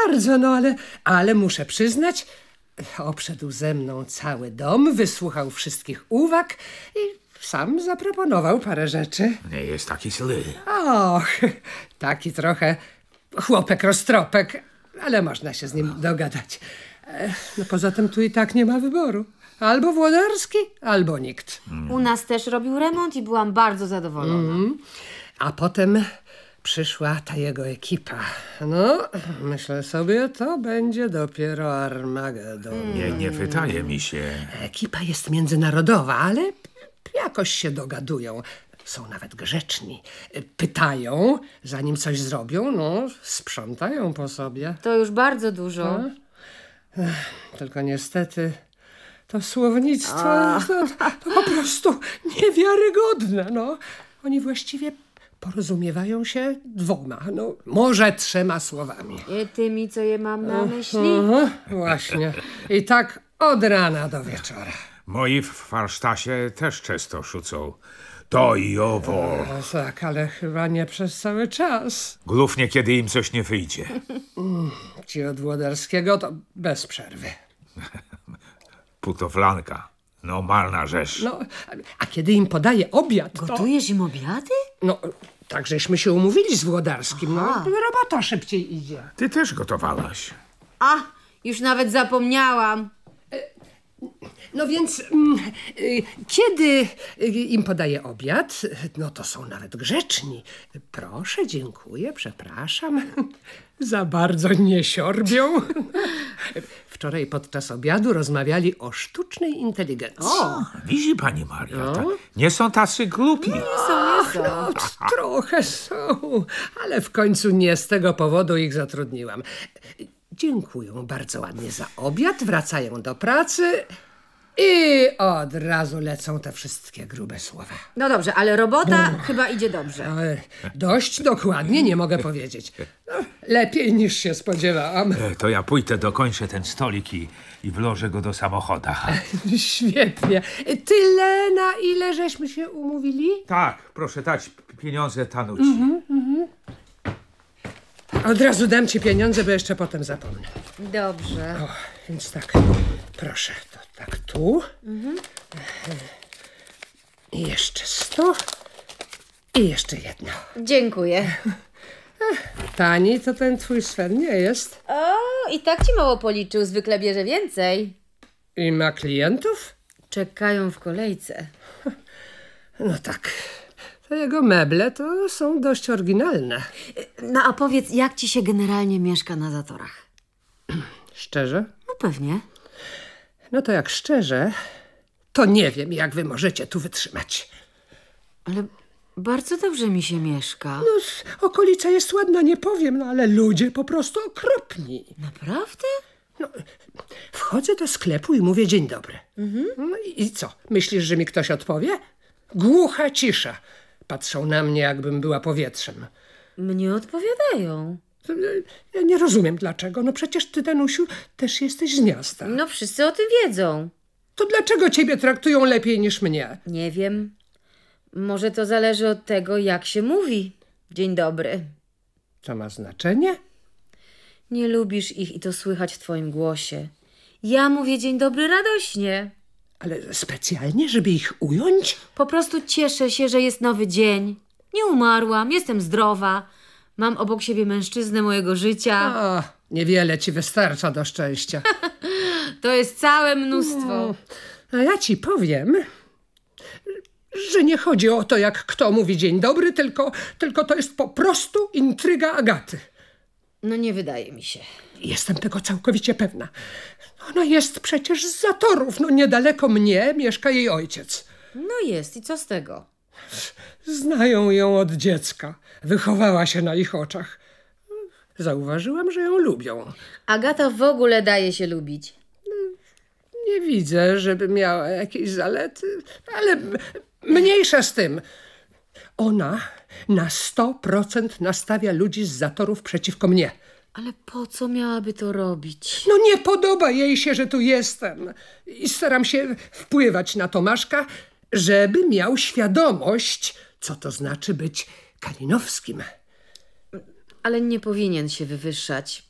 bardzo, no ale muszę przyznać, obszedł ze mną cały dom, wysłuchał wszystkich uwag i sam zaproponował parę rzeczy. Nie jest taki zły. Och, taki trochę chłopek roztropek, ale można się z nim dogadać. No poza tym tu i tak nie ma wyboru. Albo Włodarski, albo nikt. U nas też robił remont i byłam bardzo zadowolona. A potem przyszła ta jego ekipa. No, myślę sobie, to będzie dopiero Armagedon. Nie wydaje mi się. Ekipa jest międzynarodowa, ale jakoś się dogadują. Są nawet grzeczni. Pytają, zanim coś zrobią, no, sprzątają po sobie. To już bardzo dużo. Tylko niestety to słownictwo to po prostu niewiarygodne. No. Oni właściwie porozumiewają się dwoma, no może 3 słowami. I tymi, co je mam na myśli? Właśnie. I tak od rana do wieczora. Moi w warsztacie też często szucą. To i owo. No tak, ale chyba nie przez cały czas. Głównie, kiedy im coś nie wyjdzie. Ci od Włodarskiego to bez przerwy. Putoflanka. Normalna rzecz. No, a kiedy im podaje obiad, to... Gotujesz im obiady? No, tak żeśmy się umówili z Włodarskim. No, robota szybciej idzie. Ty też gotowałaś. A, już nawet zapomniałam. No więc, kiedy im podaje obiad, no to są nawet grzeczni. Proszę, dziękuję, przepraszam. Za bardzo nie siorbią. Wczoraj podczas obiadu rozmawiali o sztucznej inteligencji. Widzi pani Maria, nie są tacy głupi. No, trochę są, ale w końcu nie z tego powodu ich zatrudniłam. Dziękują bardzo ładnie za obiad, wracają do pracy i od razu lecą te wszystkie grube słowa. No dobrze, ale robota chyba idzie dobrze. Ale dość dokładnie nie mogę powiedzieć. No, lepiej niż się spodziewałam. To ja pójdę, dokończę ten stolik i wlożę go do samochoda. Świetnie. Tyle, na ile żeśmy się umówili? Tak, proszę dać pieniądze Tanuci. Od razu dam ci pieniądze, bo jeszcze potem zapomnę. Dobrze. O, więc tak, proszę, to tak tu. I jeszcze 100. I jeszcze jedno. Dziękuję. Tani to ten twój Sven nie jest. O, i tak ci mało policzył, zwykle bierze więcej. I ma klientów? Czekają w kolejce. No tak. To jego meble to są dość oryginalne. No a powiedz, jak ci się generalnie mieszka na Zatorach? Szczerze? No pewnie. No to jak szczerze, to nie wiem, jak wy możecie tu wytrzymać. Ale bardzo dobrze mi się mieszka. No, okolica jest ładna, nie powiem, no ale ludzie po prostu okropni. Naprawdę? No, wchodzę do sklepu i mówię dzień dobry. No i co? Myślisz, że mi ktoś odpowie? Głucha cisza. Patrzą na mnie, jakbym była powietrzem. Mnie odpowiadają. Ja nie rozumiem dlaczego. No przecież ty, Danusiu, też jesteś z miasta. No wszyscy o tym wiedzą. To dlaczego ciebie traktują lepiej niż mnie? Nie wiem. Może to zależy od tego, jak się mówi. Dzień dobry. To ma znaczenie? Nie lubisz ich i to słychać w twoim głosie. Ja mówię dzień dobry radośnie. Ale specjalnie, żeby ich ująć? Po prostu cieszę się, że jest nowy dzień. Nie umarłam, jestem zdrowa. Mam obok siebie mężczyznę mojego życia. A, niewiele ci wystarcza do szczęścia. To jest całe mnóstwo. A ja ci powiem, że nie chodzi o to, jak kto mówi dzień dobry, tylko to jest po prostu intryga Agaty. No nie wydaje mi się. Jestem tego całkowicie pewna. Ona jest przecież z Zatorów. No niedaleko mnie mieszka jej ojciec. No jest i co z tego? Znają ją od dziecka. Wychowała się na ich oczach. Zauważyłam, że ją lubią. Agata w ogóle daje się lubić. Nie widzę, żeby miała jakieś zalety, ale mniejsza z tym. Ona na 100% nastawia ludzi z Zatorów przeciwko mnie. Ale po co miałaby to robić? No nie podoba jej się, że tu jestem. I staram się wpływać na Tomaszka, żeby miał świadomość, co to znaczy być Kalinowskim. Ale nie powinien się wywyższać.